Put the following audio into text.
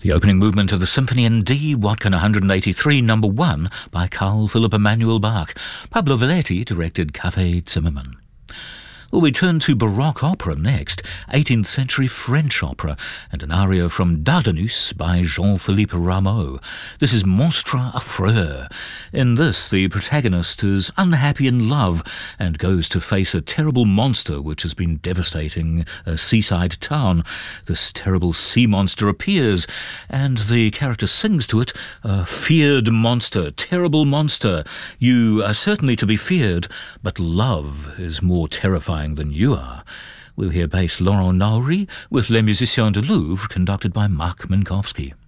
The opening movement of the Symphony in D, Watkins 183, number 1, by Carl Philipp Emanuel Bach. Pablo Valetti directed Café Zimmermann. Well, we turn to Baroque opera next, 18th century French opera, and an aria from Dardanus by Jean-Philippe Rameau. This is Monstre Affreux. In this, the protagonist is unhappy in love and goes to face a terrible monster which has been devastating a seaside town. This terrible sea monster appears, and the character sings to it, "Feared monster, terrible monster, you are certainly to be feared, but love is more terrifying than you are." We'll hear bass Laurent Naury with Les Musiciens du Louvre, conducted by Marc Minkowski.